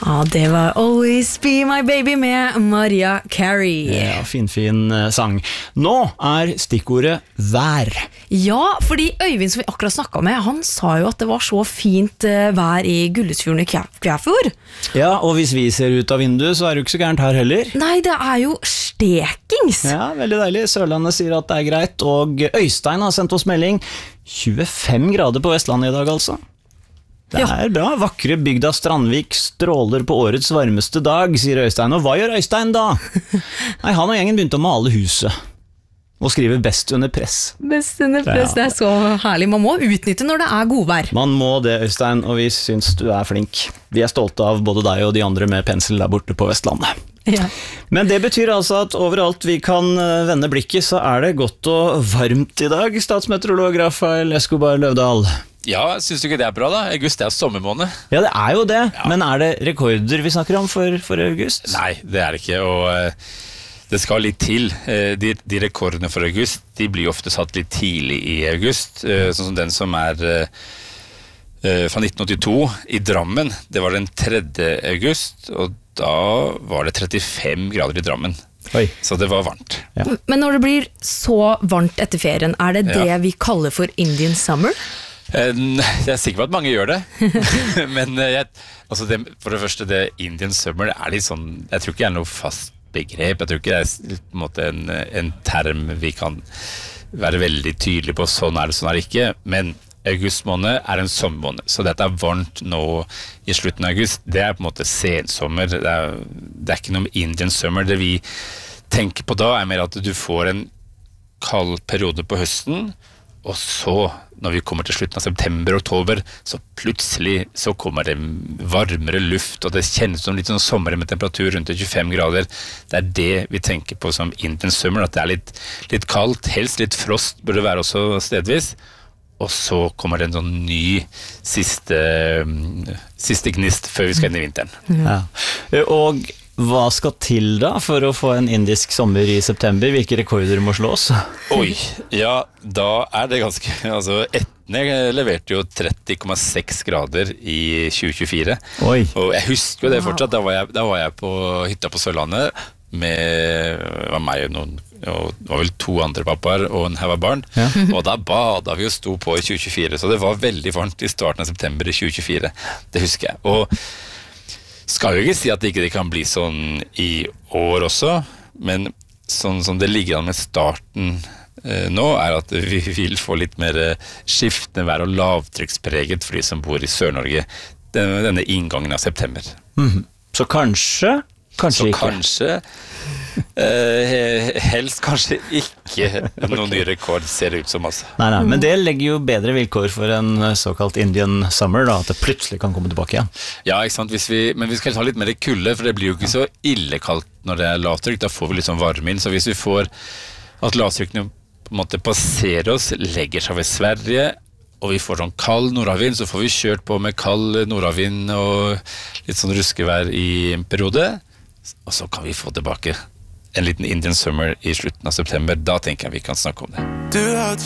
Ja, det var Always Be My Baby med Mariah Carey. Ja, fin sang. Nå stikkordet vær. Ja, fordi Øyvind som vi akkurat snakket med, han sa jo at det var så fint vær i Gullesfjorden i Kvæfjord. Ja, og hvis vi ser ut av vinduet, så det jo ikke så gærent her heller. Nei, det jo stekings. Ja, veldig deilig. Sørlandet sier at det greit, og Øystein har sendt oss melding. 25 grader på Vestlandet i dag, altså. Det bra. Vakre bygda Strandvik stråler på årets varmeste dag, sier Øystein. Og hva gjør Øystein da? Nei, han og gjengen begynte å male huset. Og skriver best under press. Best under press, det så herlig. Man må utnytte når det godvær. Man må det, Øystein, og vi synes du flink. Vi stolte av både deg og de andre med pensel der borte på Vestlandet. Ja. Men det betyr altså at overalt vi kan vende blikket, så det godt og varmt i dag, statsmeteorolog Rafael Escobar Løvdahl. Ja, synes du ikke det bra da? August sommermåned. Ja, det jo det, ja. Men det rekorder vi snakker om for august? Nei, det det ikke, og det skal litt til. De rekordene for august, de blir ofte satt litt tidlig i august, sånn som den som fra 1982 i Drammen. Det var den 3. august, og da var det 35 grader i Drammen. Oi. Så det var varmt. Ja. Men når det blir så varmt etter ferien, det vi kaller for Indian Summer? Jeg sikker på at mange gjør det. Men for det første, det Indian Summer litt sånn, jeg tror ikke det noe fast begrep. Jeg tror ikke det på en måte en term vi kan være veldig tydelige på. Sånn det, sånn det ikke. Men august måned en sommermåned. Så dette varmt nå i slutten av august. Det på en måte sensommer. Det ikke noe med Indian Summer. Det vi tenker på da mer at du får en kald periode på høsten, og så, når vi kommer til slutten av september og oktober, så plutselig så kommer det varmere luft, og det kjennes som litt sånn sommer med temperatur rundt 25 grader. Det det vi tenker på som Indian Summer, at det litt kaldt, helst litt frost burde det være også stedvis, og så kommer det en sånn ny siste gnist før vi skal inn i vinteren. Ja. Og hva skal til da for å få en indisk sommer i september? Hvilke rekorder må slås? Oi, ja, da det ganske, altså Etne leverte jo 30,6 grader i 2024. Oi. Og jeg husker jo det fortsatt, da var jeg på hytta på Sørlandet med meg og noen, og det var vel 2 andre pappaer og en haug av barn, ja. Og da badet vi og sto på i 2024, så det var veldig varmt i starten av september i 2024, det husker jeg. Og skal jo ikke si at det ikke kan bli sånn i år også, men sånn som det ligger an med starten nå, at vi vil få litt mer skiftende vær og lavtrykkspreget for de som bor i Sør-Norge denne inngangen av september. Så kanskje helst kanskje ikke noen ny rekord ser det ut som altså. Nei, men det legger jo bedre vilkår for en såkalt Indian Summer da, at det plutselig kan komme tilbake igjen. Ja, ikke sant, men vi skal ha litt mer kulde, for det blir jo ikke så ille kaldt når det lavtrykk, da får vi litt sånn varme inn, så hvis vi får at lavtrykkene på en måte passerer oss, legger seg ved Sverige, og vi får sånn kald nordavind, så får vi kjørt på med kald nordavind og litt sånn ruskevær i en periode, og så kan vi få tilbake en liten Indian Summer i slutten av september. Da tenker jeg vi kan snakke om det.